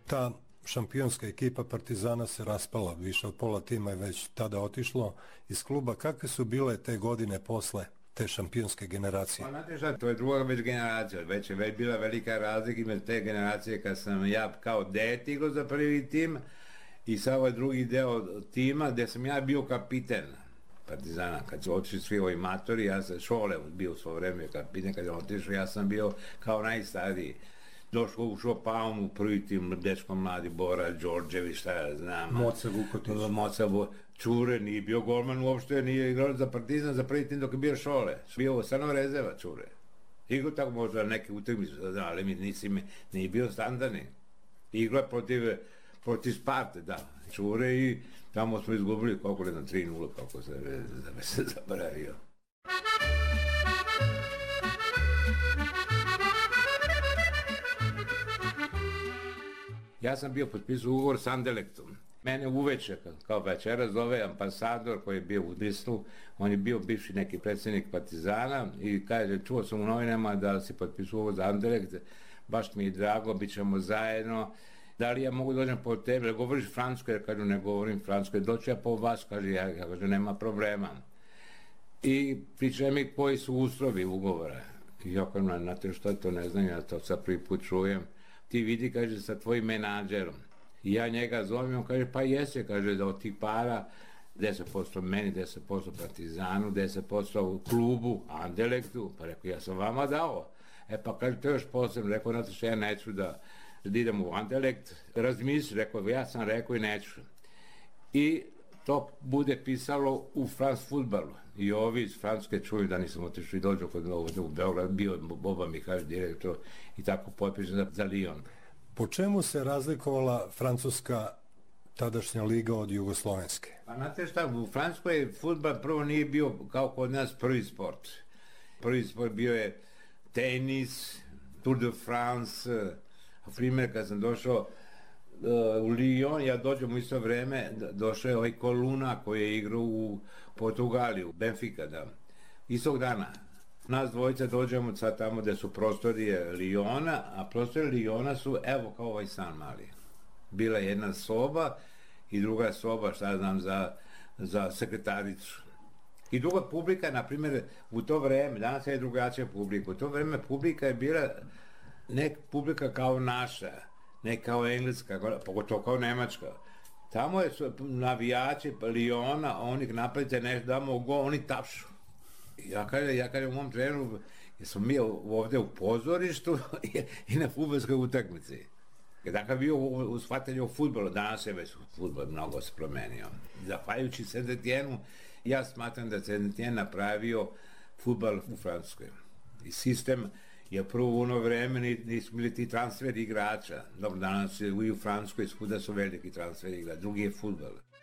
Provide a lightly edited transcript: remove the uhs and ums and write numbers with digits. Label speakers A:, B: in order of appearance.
A: Ta šampionska ekipa Partizana se raspala, više od pola tima je već tada otišlo iz kluba. Kakve su bile te godine posle te šampionske generacije?
B: Pa znate šta, to je druga već generacija, već je bila velika razlika između te generacije kad sam ja kao dete igrao za prvi tim i sad ovaj drugi deo tima gde sam ja bio kapiten Partizana. Kad su otišli svi ovi matori, ja sam Šole bio u svoje vreme kapiten, kad je otišao ja sam bio kao najstariji. Ušao Paum u prvi tim, dečko mladi, Bora, Đorđević, šta ja znam.
A: Moca Vukotić.
B: Čure nije bio golman uopšte, nije igrao za Partizan, za prvi tim dok je bio Šole. Bio stvarno rezerva Čure. Igrao tako možda neke utakmice, ali nije bio standardni. Igrao je protiv Sparte, da. Čure i tamo smo izgubili koliko ne znam, 3-0, kako se zaboravio. Ja sam bio potpisao ugovor s Anderlechtom. Mene uveče, kao večera, zove ambasador koji je bio u Bristolu, on je bio bivši neki predsjednik Partizana i kaže, čuo sam u novinama da si potpisao ugovor za Anderlecht, baš mi je drago, bit ćemo zajedno. Da li ja mogu dođem po tebe, govoriš francusko, jer kažu ne govorim francusko, doću ja po vas, kaže, ja kažu nema problema. I pričaj mi koji su uslovi ugovora. I ja kažem, znate što to ne znam, ja to sad prvi put čujem. Ti vidi, kaže, sa tvojim menadžerom. I ja njega zovem, on kaže, pa jese, kaže, da od tih para 10% meni, 10% Partizanu, 10% u klubu, Anderlechtu, pa rekao, ja sam vama dao. Pa kaže, to je još posebno, rekao, znate što ja neću da idem u Anderlecht, razmisli, rekao, ja sam rekao i neću. I to bude pisalo u France Futbalu. I ovi iz Francuske čuju da nisam otišao i dođu kod ovdje u Beograd, bio Boba Mihajl direktor i tako potpisan za Lyon.
A: Po čemu se razlikovala francuska tadašnja liga od jugoslovenske?
B: Pa znate šta, u Francuskoj fudbal prvo nije bio kao kod nas prvi sport. Prvi sport bio je tenis, Tour de France. Primjer, kad sam došao u Lyon, ja dođem u isto vreme, došao je ovaj Coluna koji je igrao u Portugaliju, Benfica, da. Istog dana. Nas dvojica dođemo sad tamo gde su prostorije Lyona, a prostorije Lyona su, evo kao ovaj stan mali. Bila jedna soba i druga soba, šta znam, za sekretaricu. I druga publika, na primjer, u to vreme, danas je drugačija publika, u to vreme publika je bila ne publika kao naša, ne kao engleska, pogotovo kao nemačka. Tamo su navijači Lyona, oni napravite nešto, damo go, oni tapšu. Ja kažem u mom treneru, jesmo mi ovdje u pozorištu i na fudbalskoj utakmici. Dakle, bio u shvatanju o fudbalu, danas je već fudbal mnogo se promenio. Zahvaljujući Saint-Étienne, ja smatram da Saint-Étienne napravio fudbal u Francuskoj. I sistem je prvo u ono vreme nisu bili ti transferi igrača. Dobro, danas je u Francuskoj svuda su veliki transferi igrača, drugi je fudbal.